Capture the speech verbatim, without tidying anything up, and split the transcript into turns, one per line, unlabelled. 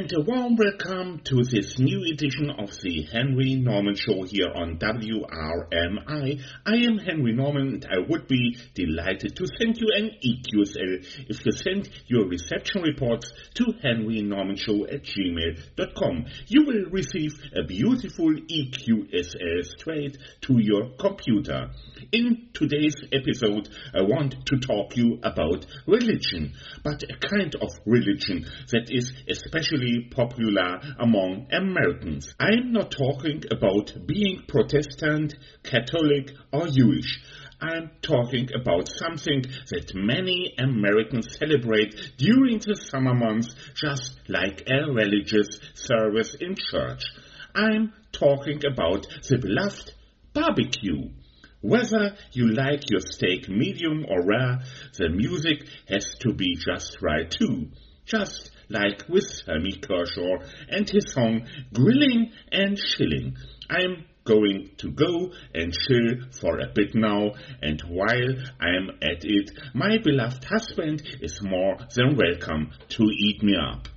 And a warm welcome to this new edition of the Henry Norman Show here on W R M I. I am Henry Norman, and I would be delighted to send you an E Q S L if you send your reception reports to henrynormanshow at gmail dot com. You will receive a beautiful E Q S L straight to your computer. In today's episode, I want to talk to you about religion, but a kind of religion that is especially popular among Americans. I'm not talking about being Protestant, Catholic, or Jewish. I'm talking about something that many Americans celebrate during the summer months, just like a religious service in church. I'm talking about the beloved barbecue. Whether you like your steak medium or rare, the music has to be just right too. Just like with Sammy Kershaw and his song Grilling and Chilling. I'm going to go and chill for a bit now, and while I'm at it, my beloved husband is more than welcome to eat me up.